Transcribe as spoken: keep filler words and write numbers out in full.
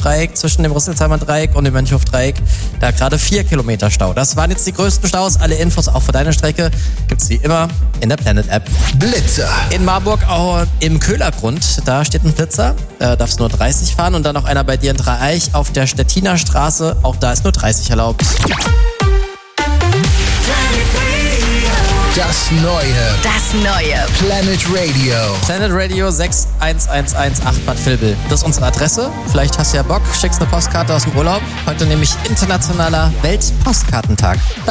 Dreieck, zwischen dem Rüsselsheimer Dreieck und dem Mönchhof-Dreieck. Da gerade vier Kilometer Stau. Das waren jetzt die größten Staus. Alle Infos auch für deine Strecke gibt's wie immer in der Planet-App. Blitzer. In Marburg auch im Köhlergrund, da steht ein Blitzer. Da darfst nur dreißig fahren. Und dann noch einer bei dir in Dreieich auf der Stettiner Straße. Auch da ist nur dreißig erlaubt. Das Neue. Das Neue. Planet Radio. Planet Radio sechs eins eins eins acht Bad Vilbel. Das ist unsere Adresse. Vielleicht hast du ja Bock, schickst eine Postkarte aus dem Urlaub. Heute nämlich Internationaler Weltpostkartentag.